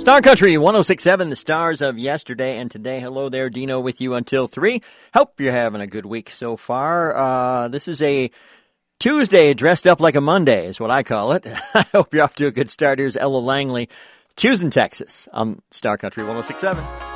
Star Country 106.7, the stars of yesterday and today. Hello there, Dino with you until 3. Hope you're having a good week so far. This is a Tuesday dressed up like a Monday is what I call it. I hope you're off to a good start. Here's Ella Langley, Choosing Texas on Star Country 106.7.